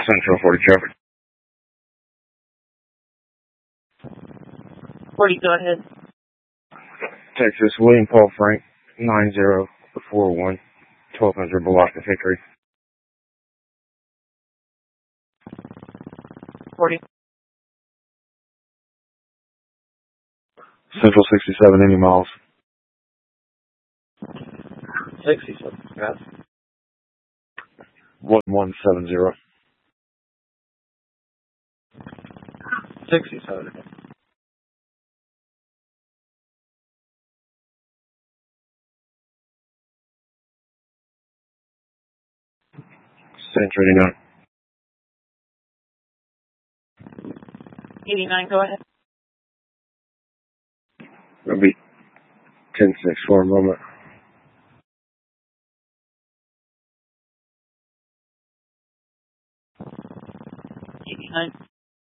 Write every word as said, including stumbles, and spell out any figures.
Central forty traffic. forty, go ahead. Texas, William Paul Frank, nine zero four one, twelve hundred Balaka Hickory. forty. Central sixty-seven, any miles. sixty-seven, yes. one one seven zero. sixty-seven. Central eighty-nine. eighty-nine, go ahead. That'll be ten six for a moment. eighty-nine.